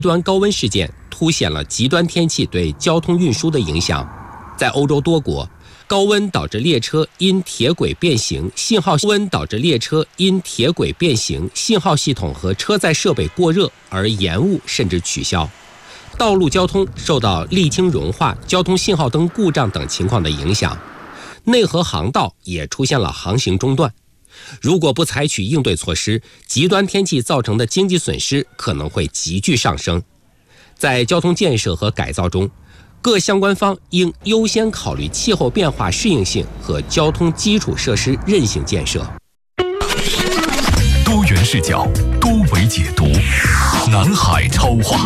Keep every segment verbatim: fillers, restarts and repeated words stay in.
端高温事件凸显了极端天气对交通运输的影响。在欧洲多国，高温导致列车因铁轨变形、信号温导致列车因铁轨变形、信号系统和车载设备过热而延误甚至取消。道路交通受到沥青融化、交通信号灯故障等情况的影响，内河航道也出现了航行中断。如果不采取应对措施，极端天气造成的经济损失可能会急剧上升。在交通建设和改造中，各相关方应优先考虑气候变化适应性和交通基础设施韧性建设。 多元视角，多维解读，南海超话。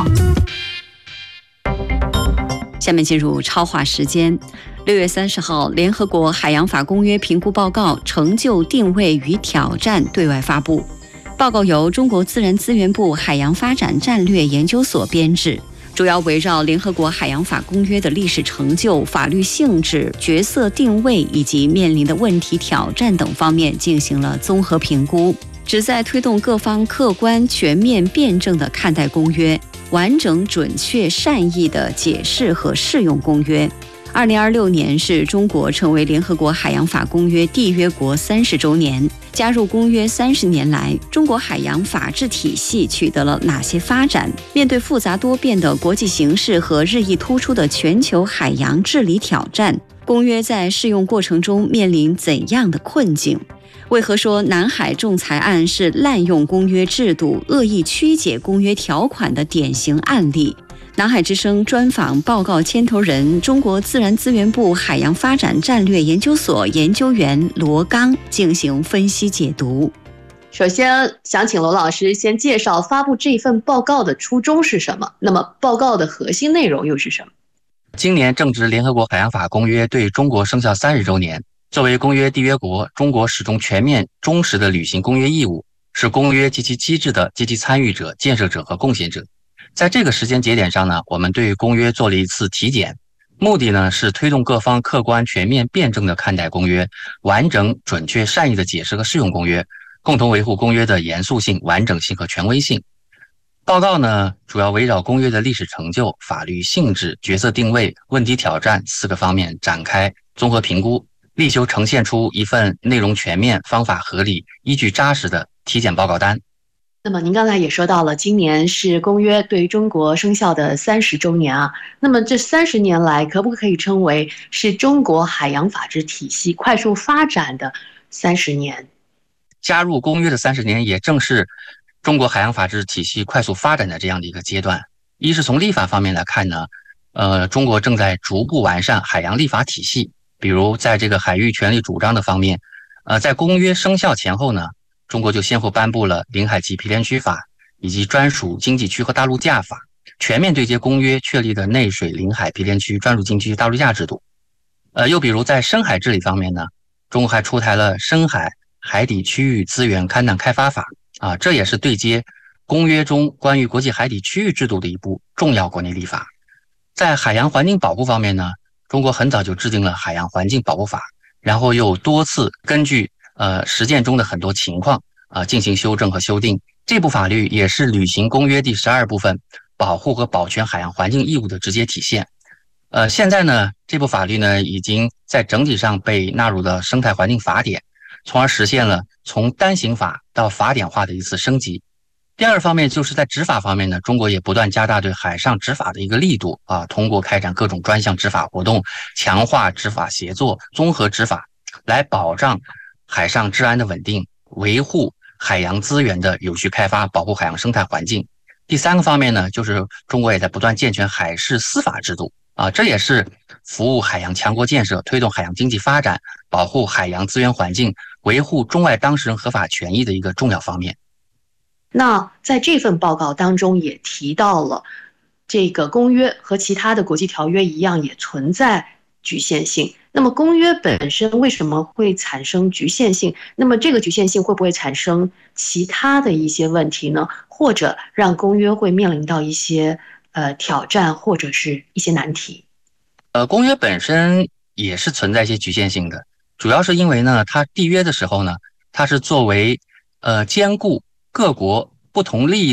下面进入超话时间。六月三十号，联合国海洋法公约评估报告成就、定位与挑战对外发布。报告由中国自然资源部海洋发展战略研究所编制，主要围绕联合国海洋法公约的历史成就、法律性质、角色定位以及面临的问题挑战等方面进行了综合评估，旨在推动各方客观、全面、辩证地看待公约，完整、准确、善意地解释和适用公约。二零二六年是中国成为联合国海洋法公约缔约国三十周年。加入公约三十年来，中国海洋法治体系取得了哪些发展？面对复杂多变的国际形势和日益突出的全球海洋治理挑战，公约在适用过程中面临怎样的困境？为何说南海仲裁案是滥用公约制度、恶意曲解公约条款的典型案例？南海之声专访报告牵头人、中国自然资源部海洋发展战略研究所研究员罗刚进行分析解读。 首先想请罗老师先介绍发布这份报告的初衷是什么，那么报告的核心内容又是什么？ 今年正值联合国海洋法公约对中国生效三十周年，作为公约缔约国，中国始终全面忠实地履行公约义务，是公约及其机制的积极参与者、建设者和贡献者。在这个时间节点上呢，我们对公约做了一次体检，目的呢是推动各方客观、全面、辩证地看待公约，完整、准确、善意地解释和适用公约，共同维护公约的严肃性、完整性和权威性。报告呢，主要围绕公约的历史成就、法律性质、角色定位、问题挑战四个方面展开综合评估，力求呈现出一份内容全面、方法合理、依据扎实的体检报告单。 那么您刚才也说到了，今年是公约对中国生效的三十周年啊。那么这三十年来，可不可以称为是中国海洋法治体系快速发展的三十年？ 加入公约的三十年，也正是中国海洋法治体系快速发展的这样的一个阶段。一是从立法方面来看呢，呃，中国正在逐步完善海洋立法体系，比如在这个海域权利主张的方面，呃，在公约生效前后呢，中国就先后颁布了领海及毗连区法以及专属经济区和大陆架法，全面对接公约确立的内水、领海、毗连区、专属经济区、大陆架制度。呃，又比如在深海治理方面呢，中国还出台了深海海底区域资源勘探开发法啊，这也是对接公约中关于国际海底区域制度的一部重要国内立法。在海洋环境保护方面呢，中国很早就制定了海洋环境保护法，然后又多次根据呃，实践中的很多情况啊、呃，进行修正和修订。这部法律也是履行公约第十二部分保护和保全海洋环境义务的直接体现。呃，现在呢，这部法律呢已经在整体上被纳入了生态环境法典，从而实现了从单行法到法典化的一次升级。第二方面就是在执法方面呢，中国也不断加大对海上执法的一个力度啊，通过开展各种专项执法活动，强化执法协作、综合执法，来保障海上治安的稳定，维护海洋资源的有序开发，保护海洋生态环境。第三个方面呢，就是中国也在不断健全海事司法制度啊，这也是服务海洋强国建设、推动海洋经济发展、保护海洋资源环境、维护中外当事人合法权益的一个重要方面。 那在这份报告当中也提到了，这个公约和其他的国际条约一样，也存在局限性。那么公约本身为什么会产生局限性？那么这个局限性会不会产生其他的一些问题呢？或者让公约会面临到一些呃挑战或者是一些难题？ 呃，公约本身也是存在一些局限性的，主要是因为呢，它缔约的时候呢，它是作为呃兼顾各国不同利益